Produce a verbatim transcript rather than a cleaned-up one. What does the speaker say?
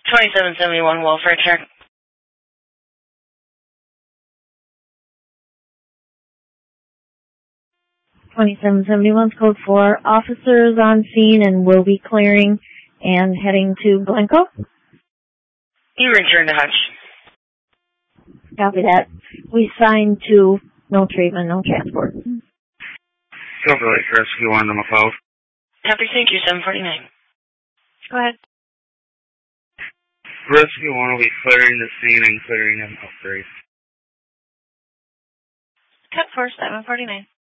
twenty-seven seventy-one welfare check. twenty-seven seventy-one's code four. Officers on scene and will be clearing and heading to Glencoe. You return to Hutch. Copy that. We signed to no treatment, no transport. Silver Lake Rescue one to McLeod. Copy, thank you, seven forty-nine. Go ahead. Rescue one will be clearing the scene and clearing an upgrade. Cut for seven forty-nine.